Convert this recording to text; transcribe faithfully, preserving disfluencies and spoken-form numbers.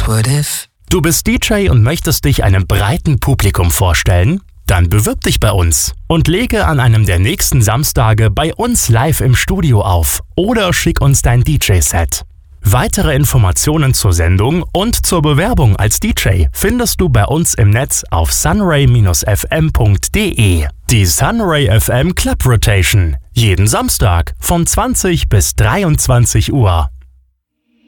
What if? Du bist D J und möchtest dich einem breiten Publikum vorstellen? Dann bewirb dich bei uns und lege an einem der nächsten Samstage bei uns live im Studio auf oder schick uns dein D J-Set. Weitere Informationen zur Sendung und zur Bewerbung als D J findest du bei uns im Netz auf sunray Bindestrich f m punkt d e. Die Sunray F M Club Rotation. Jeden Samstag von zwanzig bis dreiundzwanzig Uhr.